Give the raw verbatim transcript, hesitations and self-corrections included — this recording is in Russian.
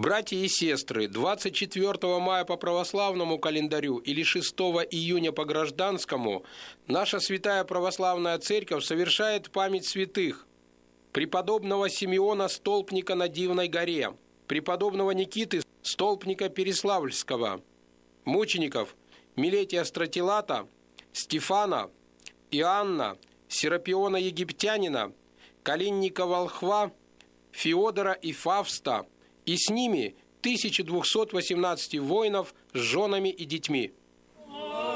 Братья и сестры, двадцать четвёртого мая по православному календарю или шестого июня по гражданскому наша Святая Православная Церковь совершает память святых: преподобного Симеона Столпника на Дивной горе, преподобного Никиты Столпника Переславльского, мучеников Милетия Стратилата, Стефана, Иоанна, Серапиона Египтянина, Калинника Волхва, Феодора и Фавста, и с ними тысяча двести восемнадцать воинов с женами и детьми.